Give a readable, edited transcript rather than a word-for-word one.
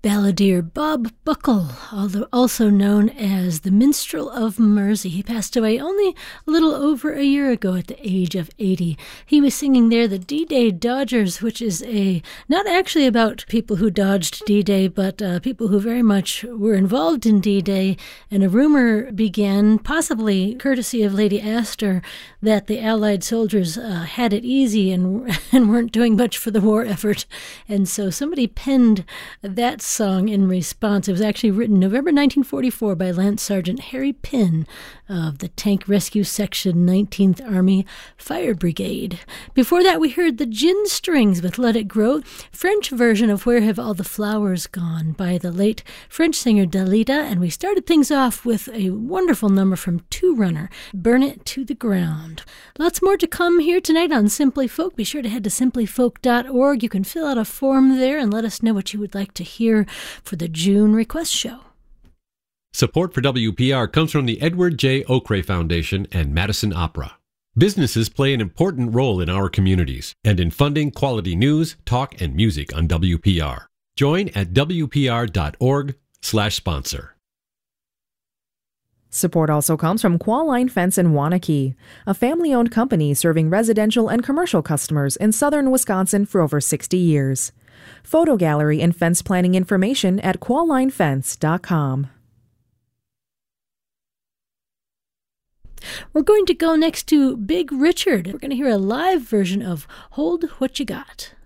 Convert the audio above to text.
Balladeer Bob Buckle, also known as the Minstrel of Mersey. He passed away only a little over a year ago at the age of 80. He was singing there the D-Day Dodgers, which is not actually about people who dodged D-Day, but people who very much were involved in D-Day. And a rumor began, possibly courtesy of Lady Astor, that the Allied soldiers had it easy and weren't doing much for the war effort. And so somebody penned that song in response. It was actually written November 1944 by Lance Sergeant Harry Pinn of the Tank Rescue Section 19th Army Fire Brigade. Before that, we heard the Gin Strings with Let It Grow, French version of Where Have All the Flowers Gone by the late French singer Dalida, and we started things off with a wonderful number from Two Runner, Burn It to the Ground. Lots more to come here tonight on Simply Folk. Be sure to head to simplyfolk.org. You can fill out a form there and let us know what you would like to hear for the June request show. Support for WPR comes from the Edward J. Okray Foundation and Madison Opera. Businesses play an important role in our communities and in funding quality news, talk, and music on WPR. Join at wpr.org/sponsor. Support also comes from Qualline Fence in Waunakee, a family-owned company serving residential and commercial customers in southern Wisconsin for over 60 years. Photo gallery and fence planning information at quallinefence.com. We're going to go next to Big Richard. We're going to hear a live version of Hold What You Got.